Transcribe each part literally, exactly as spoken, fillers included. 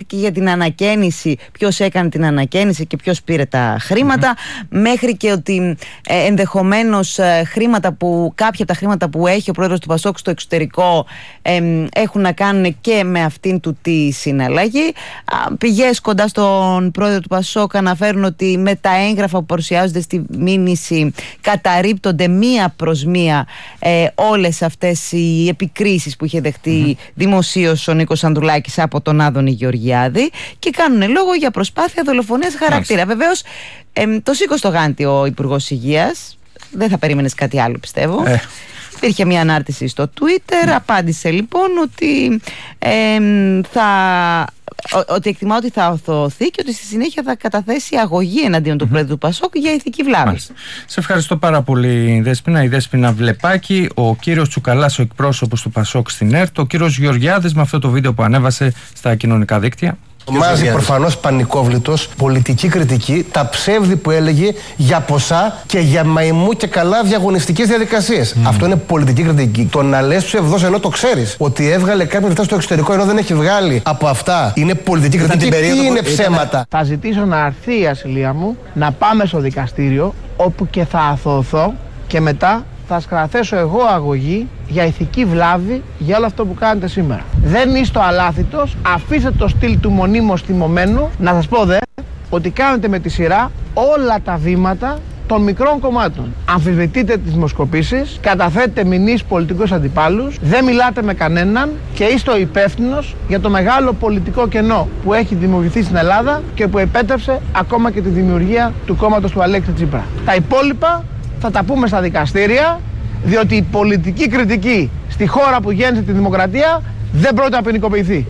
και για την ανακαίνιση, ποιος έκανε την ανακαίνιση και ποιος πήρε τα χρήματα, mm-hmm. μέχρι και ότι ε, ενδεχομένως ε, χρήματα που, κάποια από τα χρήματα που έχει ο πρόεδρος του Πασόκ στο εξωτερικό ε, έχουν να κάνουν και με αυτήν του τη συναλλαγή. Πηγές κοντά στον πρόεδρο του Πασόκ αναφέρουν ότι με τα έγγραφα που παρουσιάζονται στη μήνυση καταρρίπτονται μία προς μία ε, όλες αυτές οι επικρίσεις που είχε δεχτεί mm-hmm. δημοσίως ο Νίκος Ανδρουλάκης από τον Άδωνη Γεωργιάδη και κάνουν λόγο για προσπάθεια δολοφονίας χαρακτήρα. Βεβαίως ε, το σήκω στο γάντι ο Υπουργός Υγείας, δεν θα περίμενες κάτι άλλο πιστεύω. Ε. Υπήρχε μια ανάρτηση στο Twitter, mm. απάντησε λοιπόν ότι ε, θα... ότι εκτιμά ότι θα οθωθεί και ότι στη συνέχεια θα καταθέσει αγωγή εναντίον του mm-hmm. πρόεδρου του Πασόκ για ηθική βλάβη. Μάλιστα. Σε ευχαριστώ πάρα πολύ, Δέσποινα. Η Δέσποινα Βλεπάκη, ο κύριος Τσουκαλάς, ο εκπρόσωπος του Πασόκ στην ΕΡΤ, ο κύριος Γεωργιάδης με αυτό το βίντεο που ανέβασε στα κοινωνικά δίκτυα. Μάζει προφανώς πανικόβλητος πολιτική κριτική, τα ψεύδη που έλεγε για ποσά και για μαϊμού και καλά διαγωνιστικές διαδικασίες. Mm. Αυτό είναι πολιτική κριτική. Το να λες ψευδός ενώ το ξέρεις ότι έβγαλε κάποια λεφτά στο εξωτερικό ενώ δεν έχει βγάλει από αυτά είναι πολιτική κριτική ή είναι ψέματα. Θα ζητήσω να έρθει η ασυλία μου να πάμε στο δικαστήριο όπου και θα αθωωθώ και μετά θα σκαθέσω εγώ αγωγή για ηθική βλάβη για όλο αυτό που κάνετε σήμερα. Δεν είστε αλάθητος, αφήστε το στυλ του μονίμως θυμωμένου. Να σας πω δε ότι κάνετε με τη σειρά όλα τα βήματα των μικρών κομμάτων. Αμφισβητείτε τις δημοσκοπήσεις, καταθέτετε μηνύσεις πολιτικούς αντιπάλους, δεν μιλάτε με κανέναν και είστε ο υπεύθυνος για το μεγάλο πολιτικό κενό που έχει δημιουργηθεί στην Ελλάδα και που επέτρεψε ακόμα και τη δημιουργία του κόμματος του Αλέξη Τσίπρα. Τα υπόλοιπα θα τα πούμε στα δικαστήρια, διότι η πολιτική κριτική στη χώρα που γέννησε τη δημοκρατία δεν πρόκειται να ποινικοποιηθεί.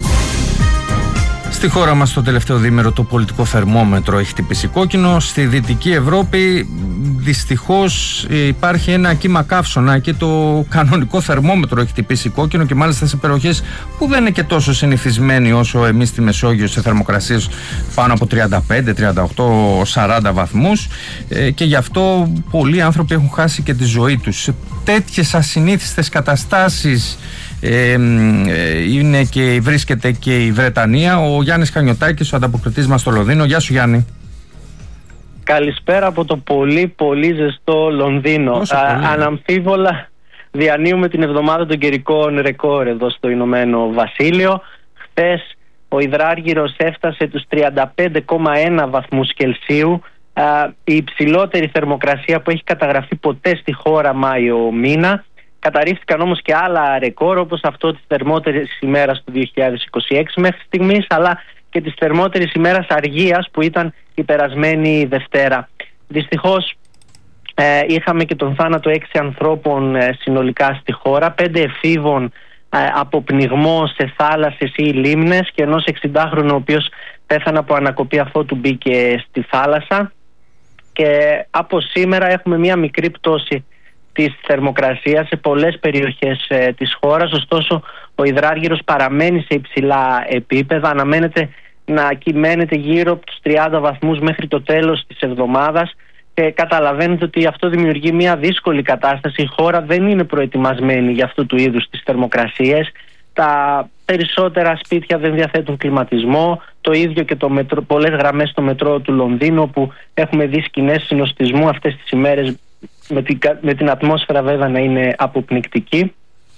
Στη χώρα μας το τελευταίο διήμερο το πολιτικό θερμόμετρο έχει χτυπήσει κόκκινο. Στη Δυτική Ευρώπη δυστυχώς υπάρχει ένα κύμα καύσωνα και το κανονικό θερμόμετρο έχει χτυπήσει κόκκινο και μάλιστα σε περιοχές που δεν είναι και τόσο συνηθισμένοι όσο εμείς στη Μεσόγειο σε θερμοκρασίες πάνω από τριάντα πέντε, τριάντα οκτώ, σαράντα βαθμούς και γι' αυτό πολλοί άνθρωποι έχουν χάσει και τη ζωή τους. Σε τέτοιες ασυνήθιστες καταστάσεις Ε, ε, είναι και βρίσκεται και η Βρετανία. Ο Γιάννης Χανιωτάκης, ο ανταποκριτής μας στο Λονδίνο. Γεια σου Γιάννη. Καλησπέρα από το πολύ πολύ ζεστό Λονδίνο. Α, αναμφίβολα διανύουμε την εβδομάδα των καιρικών ρεκόρ εδώ στο Ηνωμένο Βασίλειο. Χθες ο υδράργυρος έφτασε τους τριάντα πέντε κόμμα ένα βαθμούς Κελσίου, α, η υψηλότερη θερμοκρασία που έχει καταγραφεί ποτέ στη χώρα Μάιο μήνα. Καταρρίφθηκαν όμως και άλλα ρεκόρ, όπως αυτό της θερμότερης ημέρας του δύο χιλιάδες είκοσι έξι μέχρι στιγμής, αλλά και της θερμότερης ημέρας αργίας που ήταν η περασμένη Δευτέρα. Δυστυχώς ε, είχαμε και τον θάνατο έξι ανθρώπων ε, συνολικά στη χώρα, πέντε εφήβων ε, από πνιγμό σε θάλασσες ή λίμνες και ενός εξηντάχρονου ο οποίος πέθανε από ανακοπή αφότου μπήκε στη θάλασσα. Και από σήμερα έχουμε μια μικρή πτώση της θερμοκρασίας σε πολλές περιοχές ε, της χώρας, ωστόσο ο υδράργυρος παραμένει σε υψηλά επίπεδα, αναμένεται να κυμαίνεται γύρω από τους τριάντα βαθμούς μέχρι το τέλος της εβδομάδας και καταλαβαίνετε ότι αυτό δημιουργεί μια δύσκολη κατάσταση. Η χώρα δεν είναι προετοιμασμένη για αυτού του είδους τις θερμοκρασίες, τα περισσότερα σπίτια δεν διαθέτουν κλιματισμό, το ίδιο και το μετρό, πολλές γραμμές στο μετρό του Λονδίνου όπου έχουμε δει σκηνές συνοστισμού αυτές τις ημέρες με την, με την ατμόσφαιρα βέβαια να είναι αποπνικτική.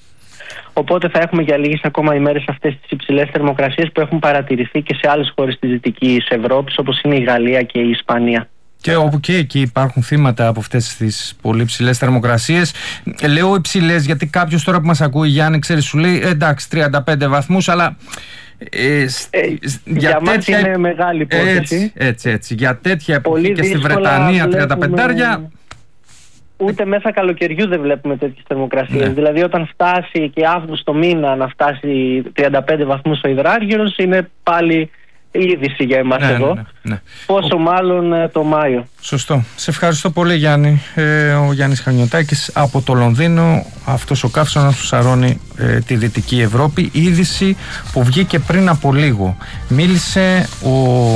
Οπότε θα έχουμε για λίγες ακόμα ημέρες αυτές τις υψηλές θερμοκρασίες που έχουν παρατηρηθεί και σε άλλες χώρες της Δυτικής Ευρώπης όπως είναι η Γαλλία και η Ισπανία. Και όπου και εκεί υπάρχουν θύματα από αυτές τις πολύ υψηλές θερμοκρασίες. Λέω υψηλές γιατί κάποιος τώρα που μας ακούει, Γιάννη, ξέρει, σου λέει εντάξει τριάντα πέντε βαθμούς, αλλά Ε, ε, για για τέτοια... είναι μεγάλη υπόθεση. Έτσι, έτσι, έτσι. Για τέτοια εποχή και στη Βρετανία τριάντα πεντάρια. Ούτε μέσα καλοκαιριού δεν βλέπουμε τέτοιες θερμοκρασίες. Ναι. Δηλαδή όταν φτάσει και Αύγουστο μήνα να φτάσει τριάντα πέντε βαθμούς ο υδράργυρος είναι πάλι είδηση για εμάς, ναι, εδώ. Ναι, ναι. Πόσο ο... μάλλον το Μάιο. Σωστό. Σε ευχαριστώ πολύ Γιάννη. Ε, ο Γιάννης Χανιωτάκης από το Λονδίνο. Αυτός ο καύσωνας που σαρώνει ε, τη Δυτική Ευρώπη. Είδηση που βγήκε πριν από λίγο. Μίλησε ο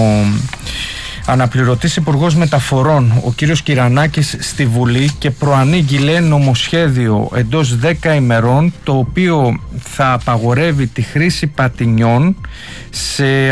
αναπληρωτής Υπουργός Μεταφορών, ο κύριος Κυρανάκης, στη Βουλή και προανήγγειλε νομοσχέδιο εντός δέκα ημερών το οποίο θα απαγορεύει τη χρήση πατινιών σε